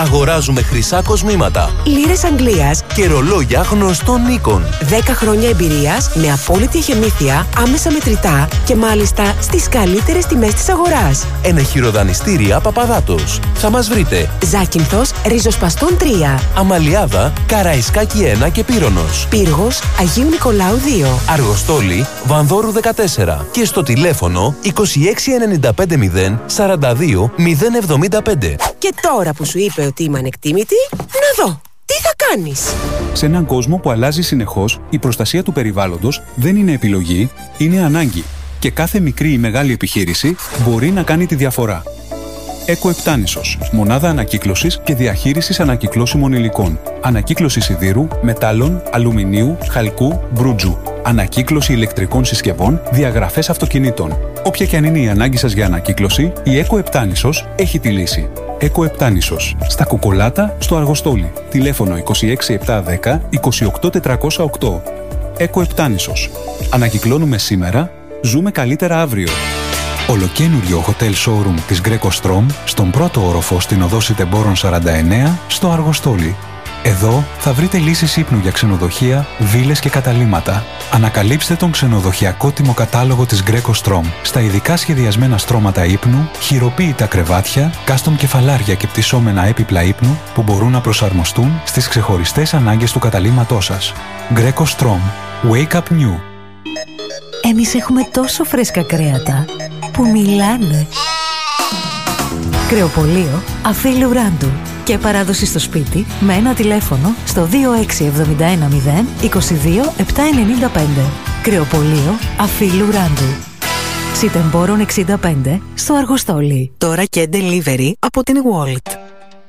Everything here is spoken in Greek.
Αγοράζουμε χρυσά κοσμήματα, λίρες Αγγλίας και ρολόγια γνωστών οίκων. 10 χρόνια εμπειρίας με απόλυτη εχεμήθεια, άμεσα μετρητά και μάλιστα στις καλύτερες τιμές της αγοράς. Ενεχειροδανιστήρια Παπαδάτος. Θα μας βρείτε Ζάκυνθος, Ριζοσπαστών 3, Αμαλιάδα, Καραϊσκάκη 1 και Πύρονος. Πύργος, Αγίου Νικολάου 2, Αργοστόλη, Βανδόρου 14 και στο τηλέφωνο 26950 42 075. Και τώρα που σου είπε ότι είμαι ανεκτήμητη, να δω, τι θα κάνεις? Σε έναν κόσμο που αλλάζει συνεχώς, η προστασία του περιβάλλοντος δεν είναι επιλογή, είναι ανάγκη. Και κάθε μικρή ή μεγάλη επιχείρηση μπορεί να κάνει τη διαφορά. Εκοεπτάνησος. Μονάδα ανακύκλωσης και διαχείρισης ανακυκλώσιμων υλικών. Ανακύκλωση σιδήρου, μετάλλων, αλουμινίου, χαλκού, μπρούτζου. Ανακύκλωση ηλεκτρικών συσκευών, διαγραφές αυτοκινήτων. Όποια και αν είναι η ανάγκη σας για ανακύκλωση, η Εκοεπτάνησος έχει τη λύση. Εκοεπτάνησος. Στα Κουκολάτα, στο Αργοστόλι. Τηλέφωνο 26710 28408. Εκοεπτάνησος. Ανακυκλώνουμε σήμερα, ζούμε καλύτερα αύριο. Ολοκαίνουριο hotel showroom της Greco Strom στον πρώτο όροφο στην οδό Σιτεμπόρων 49 στο Αργοστόλι. Εδώ θα βρείτε λύσεις ύπνου για ξενοδοχεία, βίλες και καταλύματα. Ανακαλύψτε τον ξενοδοχειακότιμο κατάλογο της Greco Strom στα ειδικά σχεδιασμένα στρώματα ύπνου, χειροποίητα κρεβάτια, custom κεφαλάρια και πτυσσόμενα έπιπλα ύπνου που μπορούν να προσαρμοστούν στις ξεχωριστές ανάγκες του καταλύματός σας. Greco Strom. Wake up new. Εμείς έχουμε τόσο φρέσκα κρέατα που μιλάνε. Κρεοπωλείο Αφίλου Ράντου. Και παράδοση στο σπίτι με ένα τηλέφωνο στο 26710 22 795. Κρεοπωλείο Αφίλου Ράντου. Σιτεμπόρων 65 στο Αργοστόλι. Τώρα και delivery από την Walt.